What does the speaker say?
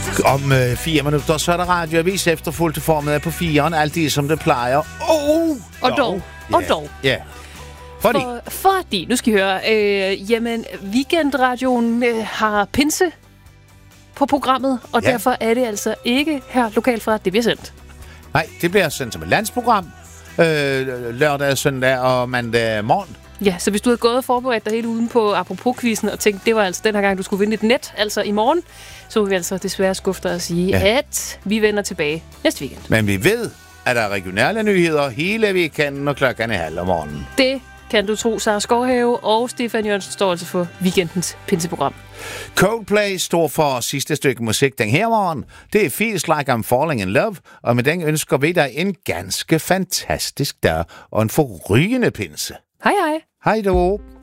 Om 4 minutter, så er der radioavis efterfulgt til formet på 4'eren. Alt det, som det plejer. Og dog. Ja. Fordi, nu skal I høre, jamen, Weekendradioen har pinse på programmet, og derfor er det altså ikke her lokalt fra, det bliver sendt. Nej, det bliver sendt som et landsprogram. Lørdag, søndag og mandag morgen. Ja, så hvis du havde gået og forberedt dig helt uden på apropos-quizzen og tænkt, det var altså den her gang, du skulle vinde et net, altså i morgen, så vil vi altså desværre skuffe dig og sige, at vi vender tilbage næste weekend. Men vi ved, at der er regionale nyheder hele weekenden, og klokken er 9:30 om morgenen. Det kan du tro. Sara Skovhave og Stefan Jørgensen står altså for weekendens pinseprogram. Coldplay står for sidste stykke musik den her morgen. Det er Feels Like I'm Falling in Love, og med den ønsker vi dig en ganske fantastisk dag og en forrygende pinse. Hej hej. Hej då.